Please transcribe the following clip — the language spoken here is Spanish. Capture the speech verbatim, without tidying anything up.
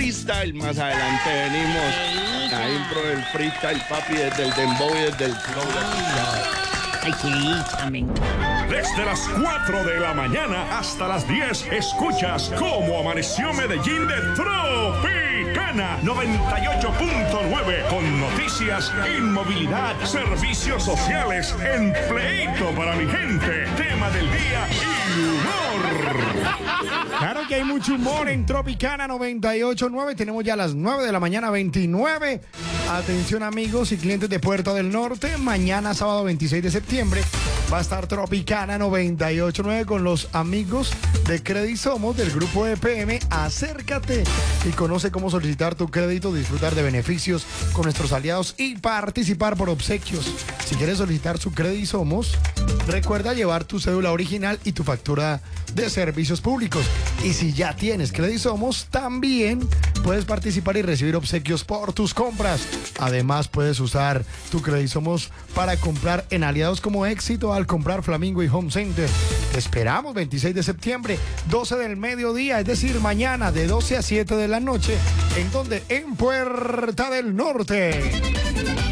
freestyle. Más adelante venimos. La impro del freestyle, papi, desde el dembow y desde el flow. Ay, sí, amén. Desde las cuatro de la mañana hasta las diez, escuchas cómo amaneció Medellín de Tropicana noventa y ocho punto nueve, con noticias, inmovilidad, servicios sociales, empleito para mi gente, tema del día y humor. Claro que hay mucho humor en Tropicana noventa y ocho punto nueve. Tenemos ya las nueve de la mañana, veintinueve. Atención, amigos y clientes de Puerto del Norte. Mañana, sábado veintiséis de septiembre, va a estar Tropicana noventa y ocho punto nueve con los amigos de Credisomos del grupo E P M. Acércate y conoce cómo solicitar tu crédito, disfrutar de beneficios con nuestros aliados y participar por obsequios. Si quieres solicitar su Credisomos, recuerda llevar tu cédula original y tu factura de servicios públicos. Y si ya tienes Credisomos, también puedes participar y recibir obsequios por tus compras. Además, puedes usar tu Credisomos para comprar en aliados como Éxito al comprar Flamingo y Home Center. Te esperamos veintiséis de septiembre, doce del mediodía, es decir, mañana de doce a siete de la noche. ¿En donde? En Puerta del Norte.